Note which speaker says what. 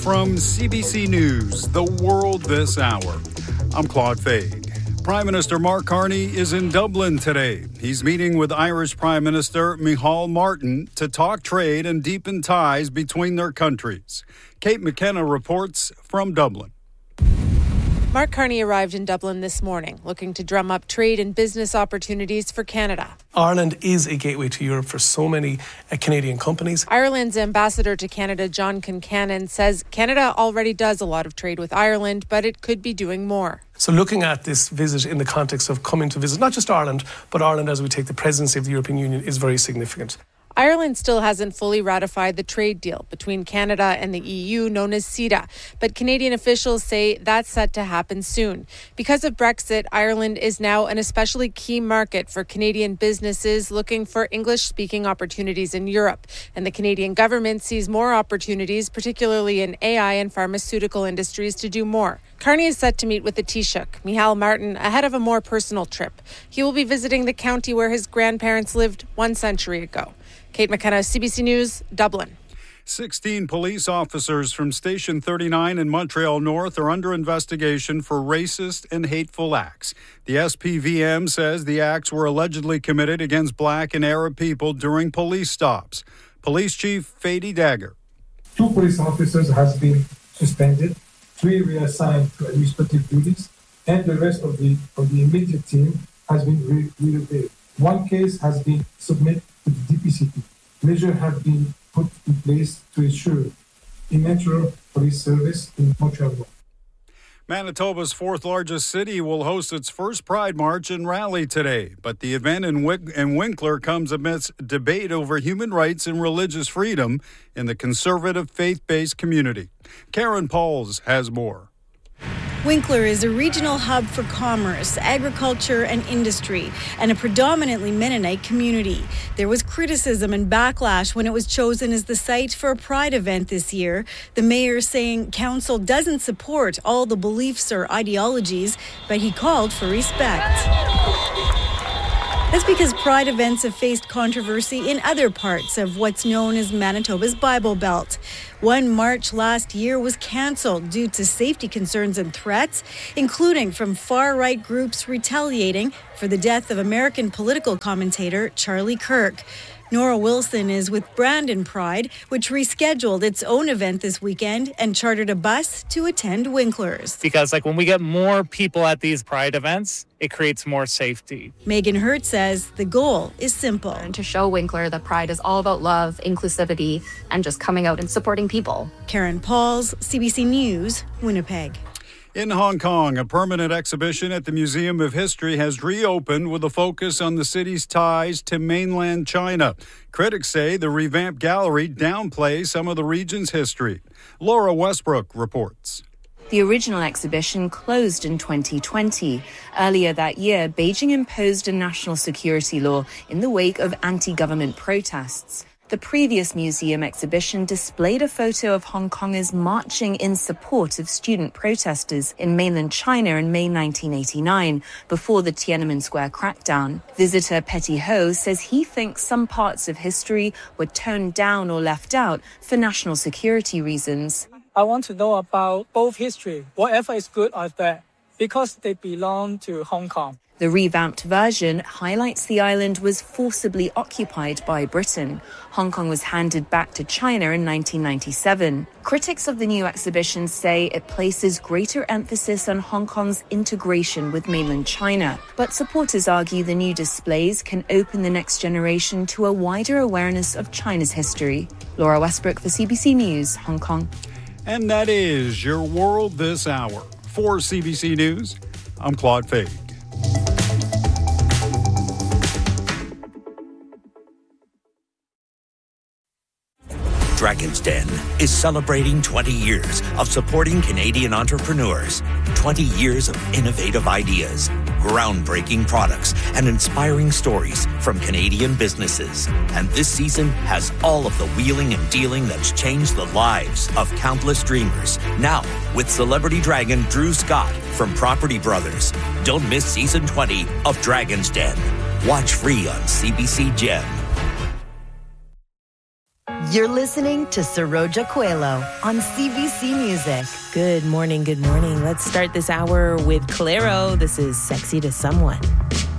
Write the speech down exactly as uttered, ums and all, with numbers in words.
Speaker 1: from C B C News, The World This Hour. I'm Claude Fade. Prime Minister Mark Carney is in Dublin today. He's meeting with Irish Prime Minister Micheál Martin to talk trade and deepen ties between their countries. Kate McKenna reports from Dublin.
Speaker 2: Mark Carney arrived in Dublin this morning, looking to drum up trade and business opportunities for Canada.
Speaker 3: Ireland is a gateway to Europe for so many uh, Canadian companies.
Speaker 2: Ireland's ambassador to Canada, John Concannon, says Canada already does a lot of trade with Ireland, but it could be doing more.
Speaker 3: So looking at this visit in the context of coming to visit not just Ireland, but Ireland as we take the presidency of the European Union is very significant.
Speaker 2: Ireland still hasn't fully ratified the trade deal between Canada and the E U known as CETA, but Canadian officials say that's set to happen soon. Because of Brexit, Ireland is now an especially key market for Canadian businesses looking for English-speaking opportunities in Europe, and the Canadian government sees more opportunities, particularly in A I and pharmaceutical industries, to do more. Carney is set to meet with the Taoiseach, Micheál Martin, ahead of a more personal trip. He will be visiting the county where his grandparents lived one century ago. Kate McKenna, C B C News, Dublin.
Speaker 1: sixteen police officers from Station thirty-nine in Montreal North are under investigation for racist and hateful acts. The S P V M says the acts were allegedly committed against Black and Arab people during police stops. Police Chief Fady Dagger.
Speaker 4: Two police officers have been suspended, three reassigned to administrative duties, and the rest of the of the immediate team has been re- relocated. One case has been submitted to the D P C P. Measures have been put in place to ensure a natural police service in Montreal.
Speaker 1: Manitoba's fourth largest city will host its first Pride March and rally today, but the event in, Wick- in Winkler comes amidst debate over human rights and religious freedom in the conservative faith-based community. Karen Pauls has more.
Speaker 5: Winkler is a regional hub for commerce, agriculture and industry, and a predominantly Mennonite community. There was criticism and backlash when it was chosen as the site for a Pride event this year. The mayor saying council doesn't support all the beliefs or ideologies, but he called for respect. That's because Pride events have faced controversy in other parts of what's known as Manitoba's Bible Belt. One march last year was cancelled due to safety concerns and threats, including from far-right groups retaliating for the death of American political commentator Charlie Kirk. Nora Wilson is with Brandon Pride, which rescheduled its own event this weekend and chartered a bus to attend Winkler's.
Speaker 6: Because like when we get more people at these Pride events, it creates more safety.
Speaker 5: Megan Hurt says the goal is simple.
Speaker 7: And to show Winkler that Pride is all about love, inclusivity, and just coming out and supporting people.
Speaker 5: Karen Pauls, C B C News, Winnipeg.
Speaker 1: In Hong Kong, a permanent exhibition at the Museum of History has reopened with a focus on the city's ties to mainland China. Critics say the revamped gallery downplays some of the region's history. Laura Westbrook reports.
Speaker 8: The original exhibition closed in twenty twenty. Earlier that year, Beijing imposed a national security law in the wake of anti-government protests. The previous museum exhibition displayed a photo of Hong Kongers marching in support of student protesters in mainland China in May nineteen eighty-nine, before the Tiananmen Square crackdown. Visitor Petty Ho says he thinks some parts of history were toned down or left out for national security reasons.
Speaker 9: I want to know about both history, whatever is good or bad, because they belong to Hong Kong.
Speaker 8: The revamped version highlights the island was forcibly occupied by Britain. Hong Kong was handed back to China in nineteen ninety-seven. Critics of the new exhibition say it places greater emphasis on Hong Kong's integration with mainland China. But supporters argue the new displays can open the next generation to a wider awareness of China's history. Laura Westbrook for C B C News, Hong Kong.
Speaker 1: And that is your World This Hour. For C B C News, I'm Claude Fade.
Speaker 10: Dragon's Den is celebrating twenty years of supporting Canadian entrepreneurs, twenty years of innovative ideas, groundbreaking products, and inspiring stories from Canadian businesses. And this season has all of the wheeling and dealing that's changed the lives of countless dreamers. Now, with celebrity dragon Drew Scott from Property Brothers. Don't miss season twenty of Dragon's Den. Watch free on C B C Gem.
Speaker 11: You're listening to Saroja Coelho on C B C Music.
Speaker 12: Good morning, good morning. Let's start this hour with Clairo. This is Sexy to Someone.